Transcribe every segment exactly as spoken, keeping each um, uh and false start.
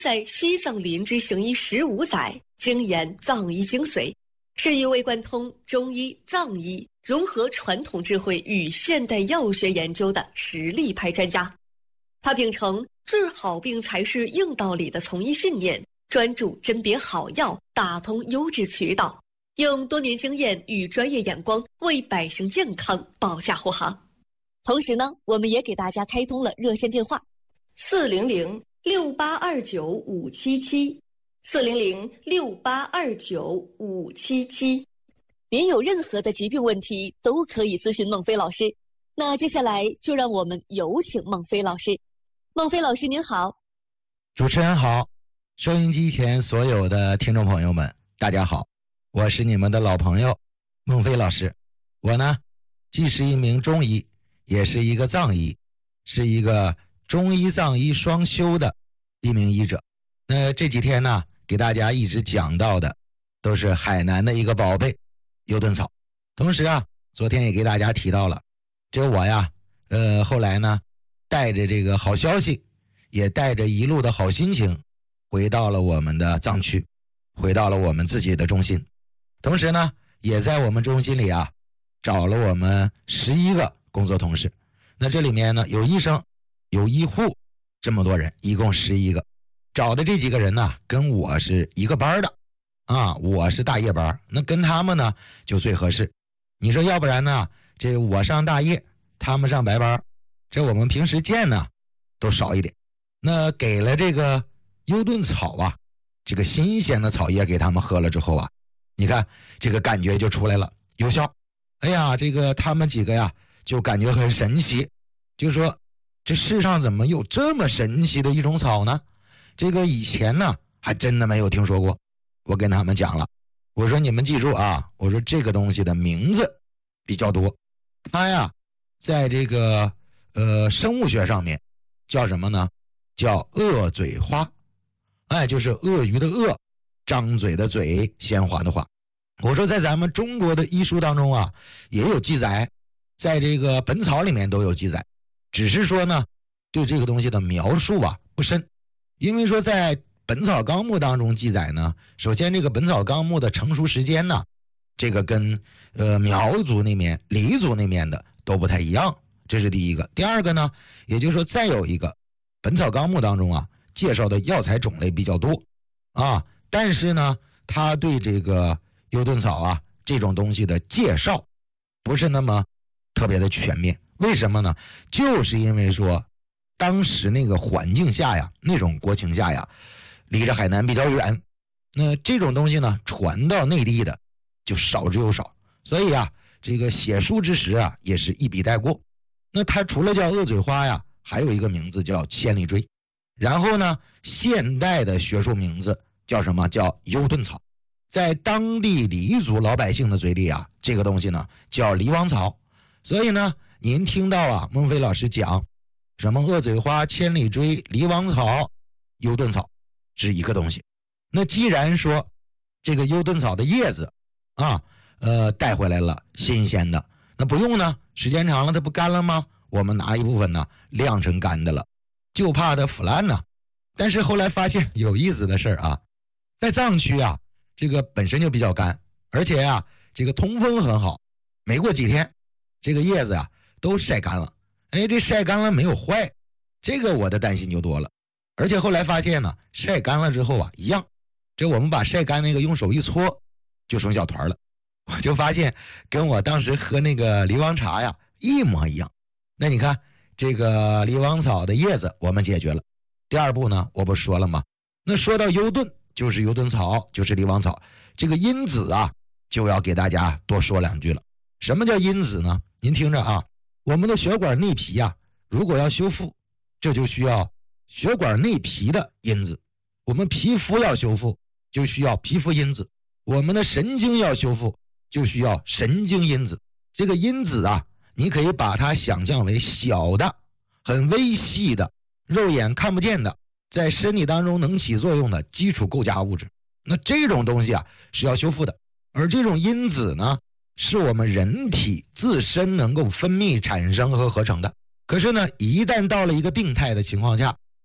在西藏林之行医十五载，精研藏医精髓，是一位贯通中医、藏医，融合传统智慧与现代药学研究的实力派专家。他秉承治好病才是硬道理的从医信念，专注甄别好药，打通优质渠道，用多年经验与专业眼光为百姓健康保驾护航。同时呢，我们也给大家开通了热线电话四零零六八二九五七七，四零零六八二九五七七。您有任何的疾病问题都可以咨询孟非老师。那接下来就让我们有请孟非老师。孟非老师您好。 主持人好，收音机前所有的听众朋友们大家好，我是你们的老朋友孟非老师。我呢既是一名中医，也是一个藏医，是一个中医藏医双修的一名医者。那这几天呢给大家一直讲到的都是海南的一个宝贝优顿草。同时啊昨天也给大家提到了，这我呀呃后来呢带着这个好消息，也带着一路的好心情回到了我们的藏区，回到了我们自己的中心。同时呢也在我们中心里啊找了我们十一个工作同事。那这里面呢有医生有医护，这么多人一共十一个。找的这几个人呢跟我是一个班的啊，我是大夜班，那跟他们呢就最合适。你说要不然呢这我上大夜他们上白班，这我们平时见呢都少一点。那给了这个优顿草啊，这个新鲜的草叶给他们喝了之后啊，你看这个感觉就出来了，有效。哎呀这个他们几个呀就感觉很神奇，就说这世上怎么有这么神奇的一种草呢？这个以前呢还真的没有听说过。我跟他们讲了，我说你们记住啊，我说这个东西的名字比较多，它呀在这个呃生物学上面叫什么呢？叫鳄嘴花。哎，就是鳄鱼的鳄，张嘴的嘴，鲜花的花。我说在咱们中国的医书当中啊也有记载，在这个本草里面都有记载，只是说呢对这个东西的描述啊不深。因为说在本草纲目当中记载呢，首先这个本草纲目的成熟时间呢，这个跟呃苗族那面黎族那面的都不太一样，这是第一个。第二个呢，也就是说再有一个本草纲目当中啊介绍的药材种类比较多啊，但是呢他对这个优顿草啊这种东西的介绍不是那么特别的全面。为什么呢？就是因为说当时那个环境下呀，那种国情下呀，离着海南比较远，那这种东西呢传到内地的就少之又少，所以啊这个写书之时啊也是一笔带过。那它除了叫鳄嘴花呀，还有一个名字叫千里锥，然后呢现代的学术名字叫什么？叫优顿草。在当地黎族老百姓的嘴里啊，这个东西呢叫狸王草。所以呢您听到啊孟非老师讲什么鳄嘴花、千里锥、狸王草、优顿草是一个东西。那既然说这个优顿草的叶子啊呃带回来了新鲜的，那不用呢，时间长了它不干了吗？我们拿一部分呢晾成干的了，就怕它腐烂呢。但是后来发现有意思的事啊，在藏区啊这个本身就比较干，而且啊这个通风很好，没过几天这个叶子啊都晒干了。哎，这晒干了没有坏，这个我的担心就多了。而且后来发现呢，晒干了之后啊一样，这我们把晒干那个用手一搓就成小团了。我就发现跟我当时喝那个狸王茶呀一模一样。那你看这个狸王草的叶子我们解决了，第二步呢我不说了吗？那说到优顿，就是优顿草，就是狸王草，这个因子啊就要给大家多说两句了。什么叫因子呢？您听着啊，我们的血管内皮啊如果要修复，这就需要血管内皮的因子；我们皮肤要修复就需要皮肤因子；我们的神经要修复就需要神经因子。这个因子啊你可以把它想象为小的很微细的肉眼看不见的在身体当中能起作用的基础构架物质。那这种东西啊是要修复的，而这种因子呢是我们人体自身能够分泌产生和合成的。可是呢一旦到了一个病态的情况下，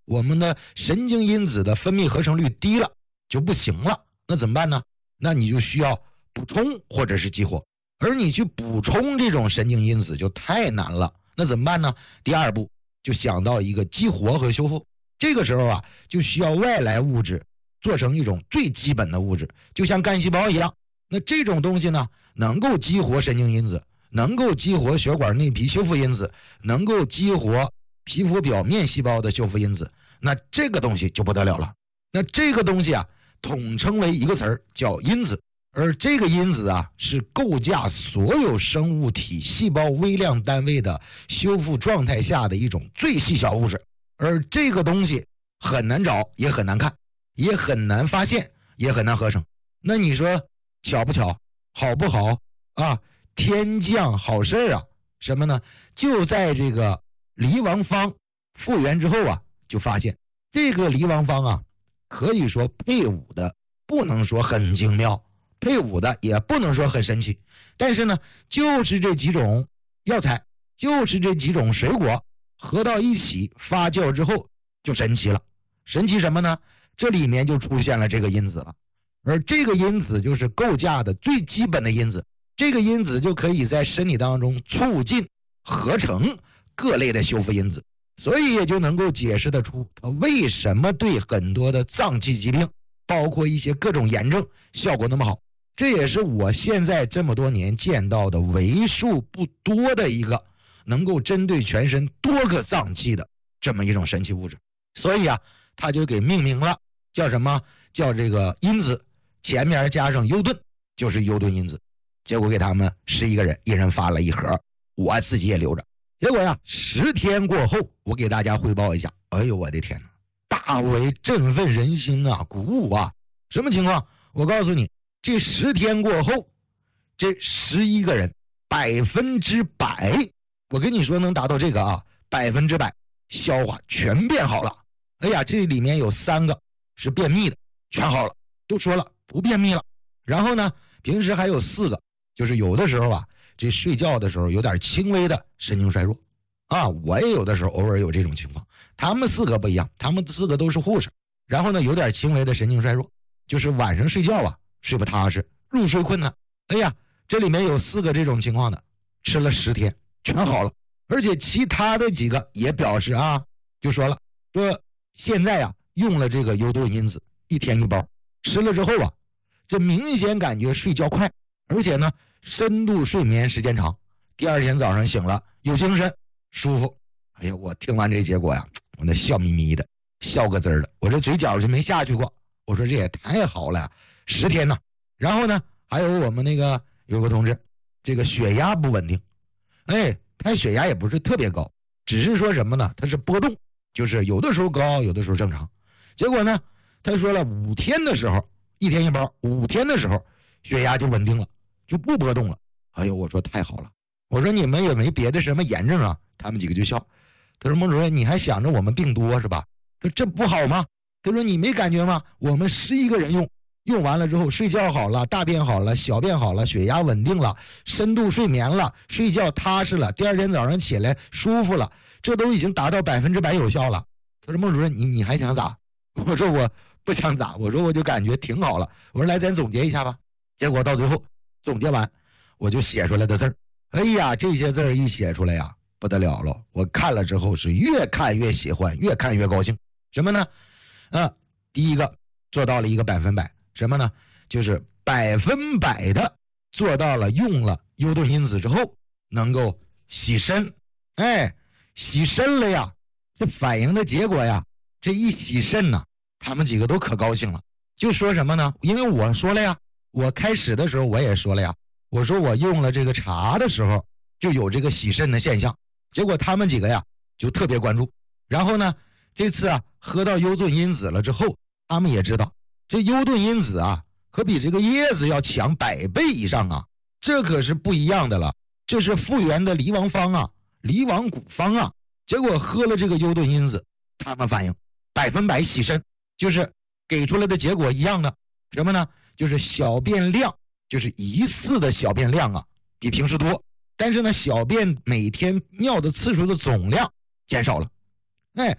我们的神经因子的分泌合成率低了就不行了，那怎么办呢？那你就需要补充或者是激活，而你去补充这种神经因子就太难了，那怎么办呢？第二步就想到一个激活和修复，这个时候啊就需要外来物质做成一种最基本的物质，就像干细胞一样，那这种东西呢能够激活神经因子，能够激活血管内皮修复因子，能够激活皮肤表面细胞的修复因子，那这个东西就不得了了。那这个东西啊统称为一个词儿叫因子，而这个因子啊是构架所有生物体细胞微量单位的修复状态下的一种最细小物质，而这个东西很难找，也很难看，也很难发现，也很难合成。那你说巧不巧，好不好啊？天降好事啊！什么呢？就在这个离王方复原之后啊，就发现这个离王方啊，可以说配伍的不能说很精妙，配伍的也不能说很神奇，但是呢，就是这几种药材，就是这几种水果合到一起发酵之后就神奇了。神奇什么呢？这里面就出现了这个因子了，而这个因子就是构架的最基本的因子，这个因子就可以在身体当中促进合成各类的修复因子，所以也就能够解释得出它为什么对很多的脏器疾病，包括一些各种炎症效果那么好。这也是我现在这么多年见到的为数不多的一个能够针对全身多个脏器的这么一种神奇物质。所以啊，他就给命名了，叫什么？叫这个因子前面加上优盾，就是优盾因子。结果给他们十一个人，一人发了一盒，我自己也留着。结果呀，十天过后，我给大家汇报一下。哎呦，我的天哪，大为振奋人心啊，鼓舞啊！什么情况？我告诉你，这十天过后，这十一个人百分之百，我跟你说能达到这个啊，百分之百消化全变好了。哎呀，这里面有三个是便秘的，全好了，都说了不便秘了。然后呢，平时还有四个，就是有的时候啊，这睡觉的时候有点轻微的神经衰弱啊，我也有的时候偶尔有这种情况。他们四个不一样，他们四个都是护士，然后呢有点轻微的神经衰弱，就是晚上睡觉啊睡不踏实，入睡困难。哎呀，这里面有四个这种情况的，吃了十天全好了。而且其他的几个也表示啊，就说了说现在啊用了这个优盾因子，一天一包，吃了之后啊，这明显感觉睡觉快，而且呢深度睡眠时间长，第二天早上醒了有精神舒服。哎呀，我听完这结果呀，我那笑眯眯的，笑个滋儿的，我这嘴角就没下去过。我说这也太好了呀，十天呢。然后呢还有我们那个有个同志，这个血压不稳定，哎，他血压也不是特别高，只是说什么呢，他是波动，就是有的时候高，有的时候正常。结果呢他说了五天的时候，一天一包，五天的时候血压就稳定了，就不波动了。哎呦，我说太好了，我说你们也没别的什么炎症啊？他们几个就笑，他说孟主任你还想着我们病多是吧？说这不好吗？他说你没感觉吗？我们十一个人用，用完了之后睡觉好了，大便好了，小便好了，血压稳定了，深度睡眠了，睡觉踏实了，第二天早上起来舒服了，这都已经达到百分之百有效了。他说孟主任你你还想咋？我说我不想咋，我说我就感觉挺好了。我说来咱总结一下吧。结果到最后总结完，我就写出来的字儿，哎呀，这些字儿一写出来呀，不得了了！我看了之后是越看越喜欢，越看越高兴。什么呢？啊，第一个做到了一个百分百，什么呢？就是百分百的做到了用了优盾因子之后能够洗身。哎，洗身了呀！这反应的结果呀，这一洗肾呢，他们几个都可高兴了，就说什么呢？因为我说了呀，我开始的时候我也说了呀，我说我用了这个茶的时候就有这个洗肾的现象，结果他们几个呀就特别关注。然后呢，这次啊喝到优盾因子了之后，他们也知道这优盾因子啊可比这个叶子要强百倍以上啊，这可是不一样的了，这是复原的离王方啊，离王古方啊。结果喝了这个优盾因子，他们反应百分百洗身，就是给出来的结果一样的。什么呢？就是小便量，就是疑似的小便量啊比平时多，但是呢小便每天尿的次数的总量减少了。哎，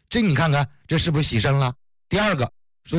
这你看看这是不是洗肾了？第二个，